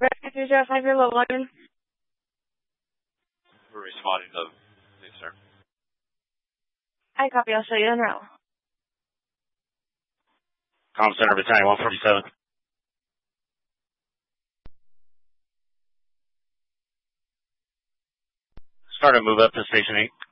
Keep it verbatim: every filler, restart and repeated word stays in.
Rescue three zero five, your low one. We're responding to, please, sir. I copy, I'll show you en route. Comm Center Battalion one forty-seven. Start to move up to Station eight.